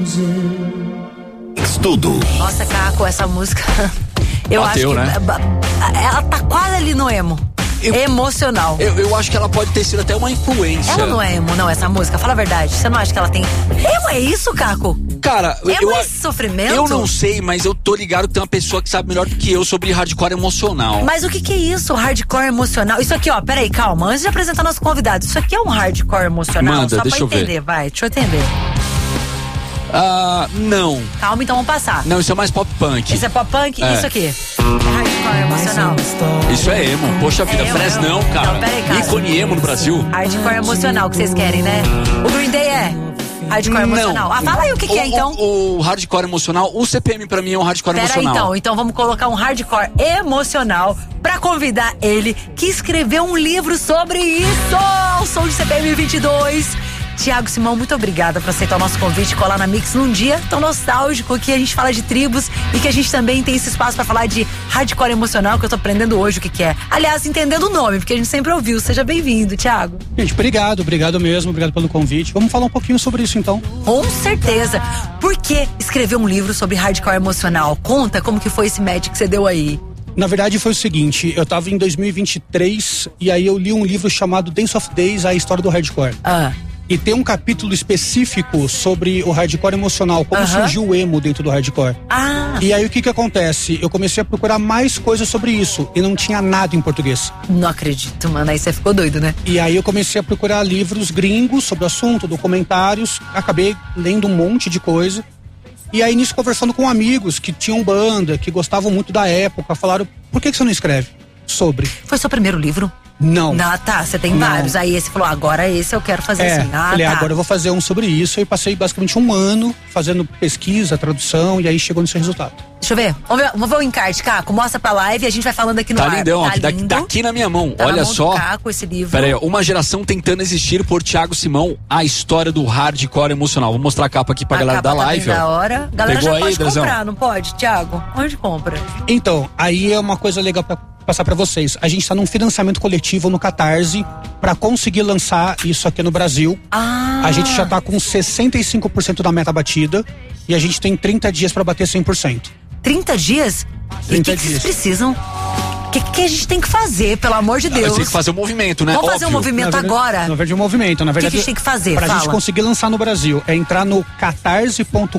Estudo. Nossa, Caco, essa música eu Bateu, acho que né? ela tá quase ali no emo. Emocional. Eu acho que ela pode ter sido até uma influência. Ela não é emo, não, essa música. Fala a verdade. Você não acha que ela tem... Emo é isso, Caco? Cara, Emo é sofrimento? Eu não sei, mas eu tô ligado que tem uma pessoa que sabe melhor do que eu sobre hardcore emocional. Mas o que é isso, hardcore emocional? Isso aqui, ó, peraí, calma. Antes de apresentar nosso convidado, isso aqui é um hardcore emocional? Manda, só deixa pra eu ver. entender, vai, deixa eu entender. Não. Calma, então vamos passar. Não, isso é mais pop punk. Isso é pop punk? É. Isso aqui é hardcore emocional. Isso é emo. Poxa vida, emo, Fresnão, cara. Não, peraí, cara. Ícone emo no Brasil. Hardcore emocional que vocês querem, né? O Green Day é hardcore emocional. Não. Ah, fala aí o que é, então. O hardcore emocional, o CPM pra mim é um hardcore Peraí, emocional. então vamos colocar um hardcore emocional pra convidar ele, que escreveu um livro sobre isso. O som de CPM 22. Thiago Simão, muito obrigada por aceitar o nosso convite e colar na Mix num dia tão nostálgico que a gente fala de tribos e que a gente também tem esse espaço pra falar de hardcore emocional, que eu tô aprendendo hoje o que é. Aliás, entendendo o nome, porque a gente sempre ouviu. Seja bem-vindo, Thiago. Gente, obrigado mesmo, obrigado pelo convite. Vamos falar um pouquinho sobre isso então. Com certeza. Por que escrever um livro sobre hardcore emocional? Conta como que foi esse match que você deu aí. Na verdade foi o seguinte, eu tava em 2023 e aí eu li um livro chamado Dance of Days, a história do hardcore. E tem um capítulo específico sobre o hardcore emocional, como surgiu o emo dentro do hardcore. E aí o que acontece? Eu comecei a procurar mais coisas sobre isso e não tinha nada em português. Não acredito, mano, aí você ficou doido, né? E aí eu comecei a procurar livros gringos sobre o assunto, documentários, acabei lendo um monte de coisa. E aí nisso, conversando com amigos que tinham banda, que gostavam muito da época, falaram, por que você não escreve sobre? Foi seu primeiro livro? Não. Ah, tá, você tem vários. Aí esse falou, agora esse eu quero fazer assim. Falei, agora eu vou fazer um sobre isso. E passei basicamente um ano fazendo pesquisa, tradução, e aí chegou nesse resultado. Deixa eu ver. Vamos ver o encarte, Caco. Mostra pra live e a gente vai falando aqui no ar. Lindão, Tá lindo. tá aqui na minha mão. Tá Olha na mão só. do Caco, esse livro. Pera aí, Uma Geração Tentando Existir, por Thiago Simão, a história do hardcore emocional. Vou mostrar a capa aqui pra galera da live, tá bem ó. da hora. Galera Pegou já aí, pode Drazão? comprar, não pode, Thiago? Onde compra? Então, aí é uma coisa legal pra passar pra vocês. A gente tá num financiamento coletivo no Catarse pra conseguir lançar isso aqui no Brasil. A gente já tá com 65% da meta batida e a gente tem 30 dias pra bater 100%. 30 dias? 30 e o que vocês dias. precisam? O que a gente tem que fazer, pelo amor de Deus? Tem que fazer um movimento, né? Vamos fazer um Óbvio. movimento agora? Na verdade, um movimento. Na verdade, a gente tem que fazer? Pra Fala. gente conseguir lançar no Brasil, é entrar no catarse.com.br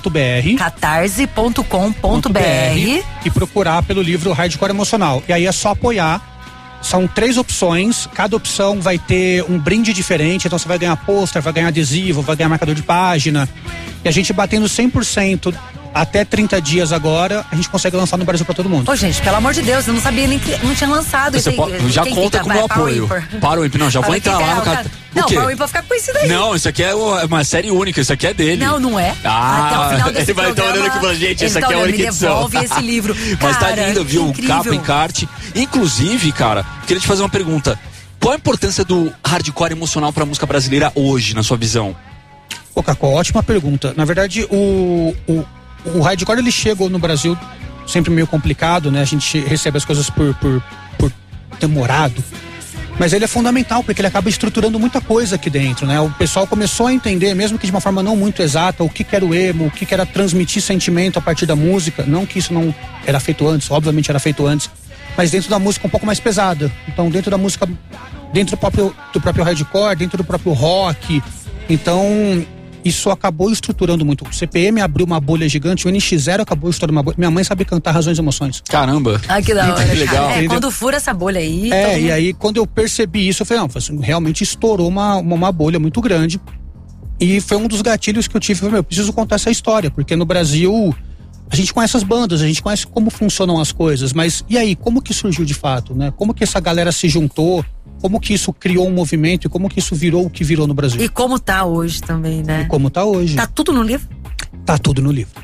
catarse.com.br e procurar pelo livro Hardcore Emocional. E aí é só apoiar. São 3 opções, cada opção vai ter um brinde diferente, então você vai ganhar pôster, vai ganhar adesivo, vai ganhar marcador de página. E a gente batendo 100% até 30 dias agora, a gente consegue lançar no Brasil pra todo mundo. Ô, gente, pelo amor de Deus, eu não sabia nem que não tinha lançado isso aí. Já Quem conta fica? com o meu Vai, apoio. Para o ímpar. Não, já vou entrar lá no cara. Não, para o ímpar ficar com isso daí. Não, isso aqui é uma série única, isso aqui é dele. Não é. Até o final desse ele vai estar programa, olhando aqui pra gente, ele essa tá aqui é a olhando, única me edição. devolve esse livro. Mas tá Cara, lindo, viu? incrível. Capa, encarte. Inclusive, cara, queria te fazer uma pergunta. Qual a importância do hardcore emocional pra música brasileira hoje, na sua visão? Ô, Cacó, ótima pergunta. Na verdade, o hardcore ele chegou no Brasil sempre meio complicado, né? A gente recebe as coisas por demorado. Mas ele é fundamental, porque ele acaba estruturando muita coisa aqui dentro, né? O pessoal começou a entender, mesmo que de uma forma não muito exata, o que era o emo, o que era transmitir sentimento a partir da música. Não que isso não era feito antes, obviamente era feito antes, mas dentro da música um pouco mais pesada. Então, dentro da música, dentro do próprio hardcore, dentro do próprio rock. Então, isso acabou estruturando muito. O CPM abriu uma bolha gigante, o NX0 acabou estourando uma bolha. Minha mãe sabe cantar Razões e Emoções. Caramba. Ah, que da hora, Que legal. cara. Quando fura essa bolha aí... E aí quando eu percebi isso, eu falei, não, realmente estourou uma bolha muito grande. E foi um dos gatilhos que eu tive, eu preciso contar essa história, porque no Brasil a gente conhece as bandas, a gente conhece como funcionam as coisas, mas e aí, como que surgiu de fato, né? Como que essa galera se juntou? Como que isso criou um movimento e como que isso virou o que virou no Brasil? E como tá hoje também, né? E como tá hoje. Tá tudo no livro? Tá tudo no livro.